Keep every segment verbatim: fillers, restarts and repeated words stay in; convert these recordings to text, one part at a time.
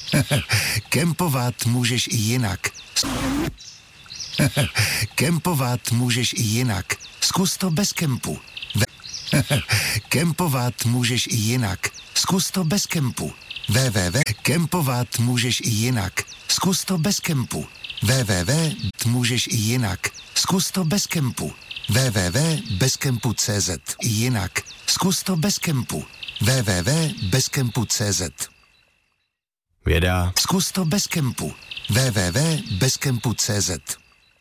Kempovat můžeš i jinak. Kempovat můžeš i jinak. Zkus to bez kempu. Kempovat můžeš i jinak. Zkus to bez kempu. www. Kempovat můžeš i jinak. Zkus to bez kempu. www. Můžeš i jinak. Zkus to bez kempu. www. Bezkempu tečka cé zet. Jinak. Zkus to bez kempu. www. Bezkempu tečka cé zet. Věda. Zkus to bez kempu. www. Bezkempu tečka cé zet.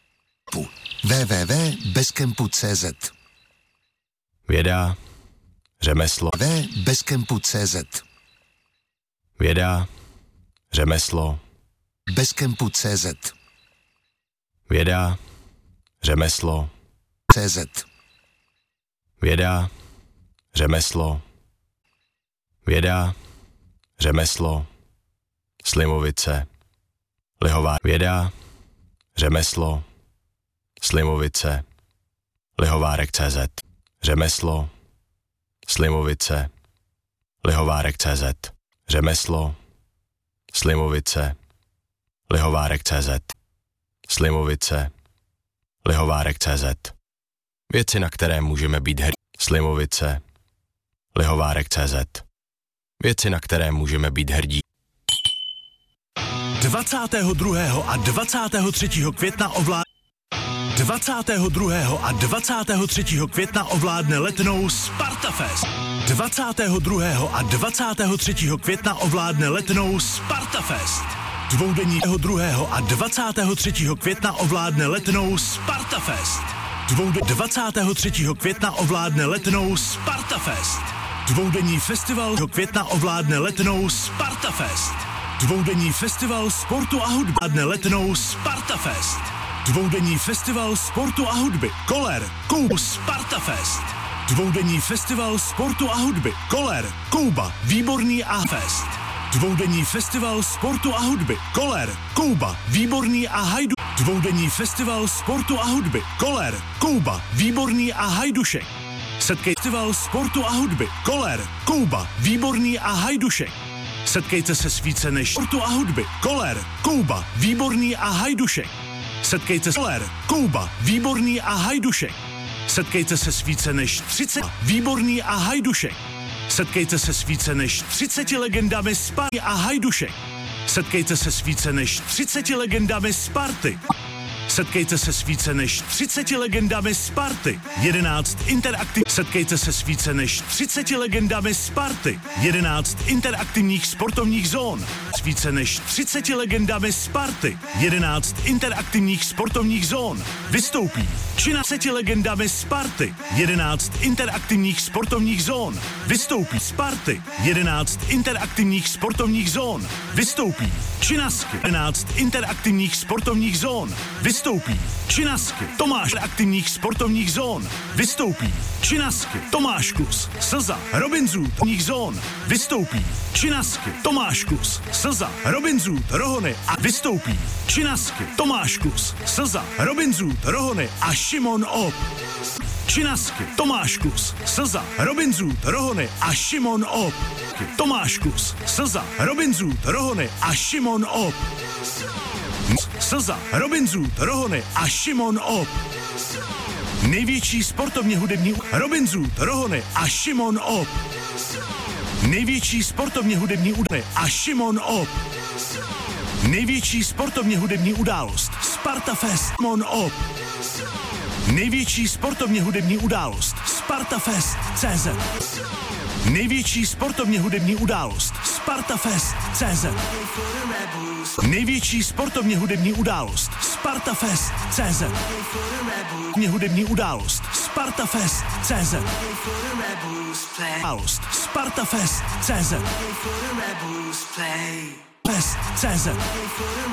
www. Bezkempu tečka cé zet. Věda. Řemeslo. www. Bezkempu tečka cé zet. Věda. Řemeslo. Bezkempu tečka cé zet. Věda. Řemeslo. cé zet. Věda. Řemeslo. Věda. Řemeslo. Slimovice. Lihová. Věda. Řemeslo. Slimovice. Lihovárek tečka cé zet. Řemeslo. Slimovice. Lihovárek tečka cé zet. Řemeslo. Slimovice. Lihovárek tečka cé zet. Slimovice. Lihovárek tečka cé zet. Věci, na které můžeme být hrdí. Slimovice. Lihovárek tečka cé zet. Věci, na které můžeme být hrdí. dvacátého druhého a dvacátého třetího května ovládne dvacátého druhého a dvacátého třetího května ovládne Letnou Spartafest. dvacátého druhého a dvacátého třetího května ovládne Letnou Spartafest. Dvoudenního druhého a dvacátého třetího května ovládne Letnou Spartafest. Dvoude dvacátého třetího května ovládne Letnou Spartafest. Dvoudenní festival května ovládne Letnou Spartafest. Dvoudenní festival sportu a hudby ovládne Letnou Spartafest. Dvoudenní festival sportu a hudby Koller, Kouba, Spartafest. Dvoudenní festival sportu a hudby Koller, Kouba, Výborný a Fest. Dvoudenní festival sportu a hudby Koller, Kouba, Výborný a Hajdu. Dvoudenní festival sportu a hudby Koller, Kouba, Výborný a Hajdušek. Setkej festival sportu a hudby Koller, Kouba, Výborný a Hajdušek. Setkejte se s více než sportu a hudby Koller, Kouba, Výborný a Hajdušek. Setkejte se Koller, Kouba, Výborný a Hajdušek. Setkejte se s více než třiceti Výborný a Hajdušek. Setkejte se s více než třiceti legendami Sparty a Hajdušek. Setkejte se s více než třiceti legendami Sparty. Setkejte se s více než třiceti legendami Sparty. jedenáct interaktiv. Setkejte se s více než třiceti legendami Sparty. jedenáct interaktivních sportovních zón. S více než třiceti legendami Sparty. jedenáct interaktivních sportovních zón. Vystoupí třiceti legendami Sparty. jedenáct interaktivních sportovních zón. Vystoupí Sparty. jedenáct interaktivních sportovních zón. Vystoupí Činasky. jedenáct interaktivních sportovních zón. Vystoupí Činasky. Tomáš aktivních sportovních zón. Vystoupí Činasky. Tomáš Kus. Slza. Robin Zoot. Zón. Vystoupí Činasky. Tomáš Kus. Slza. Robin Zoot. Rohony a vystoupí Činasky. Tomáš Kus. Slza. Robin Zoot. Rohony a Šimon Op. Činasky. Tomáš Kus. Slza. Robin Zoot. Rohony a Šimon Op. Tomáš Kus. Slza. Robin Zoot. Rohony a Šimon Op. Slza, Robin Zoot, Rohony a Šimon Op. Největší sportovně hudební Robin Zoot, Rohony a Šimon Op. Největší sportovně hudební událost a Šimon Op. Největší sportovně hudební událost Spartafest Šimon Op. Největší sportovně hudební událost Spartafest tečka cé zet. Největší sportovně hudební událost Spartafest tečka cé zet. Největší sportovně hudební událost Spartafest tečka cé zet. Hudební událost Spartafest tečka cé zet. Událost Spartafest tečka cé zet. Fest tečka cé zet.